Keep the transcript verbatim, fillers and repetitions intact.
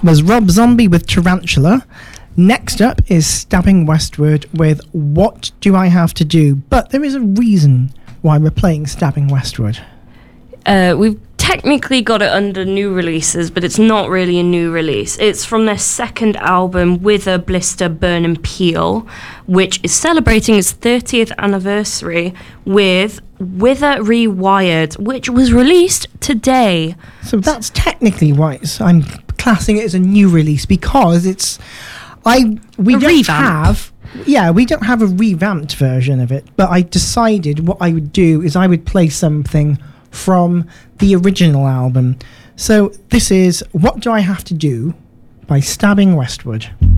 That was Rob Zombie with Tarantula. Next up is Stabbing Westward with What Do I Have to Do? But there is a reason why we're playing Stabbing Westward. Uh, we've technically got it under new releases, but it's not really a new release. It's from their second album, Wither, Blister, Burn and Peel, which is celebrating its thirtieth anniversary with Wither Rewired, which was released today. So that's technically why it's, I'm classing it as a new release, because it's I we A don't revamp. have yeah we don't have a revamped version of it, but I decided what I would do is I would play something from the original album. So this is What Do I Have to Do by Stabbing Westward.